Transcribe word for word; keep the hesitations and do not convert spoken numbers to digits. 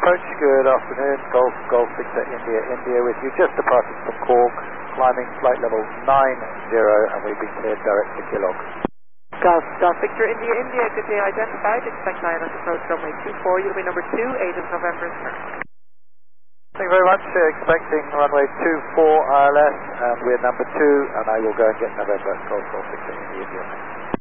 approach, good afternoon. Golf, Golf Victor, India, India with you. Just departing from Cork, climbing flight level nine zero, and we've been cleared direct to Kilog. Golf, Golf Victor, India, India, good day identified. Expect nine at approach runway two four. You'll be number two, eight of November, sir. Thank you very much. Uh, expecting runway two four I L S, and we're number two, and I will go and get November. Golf, Golf Victor, India, India.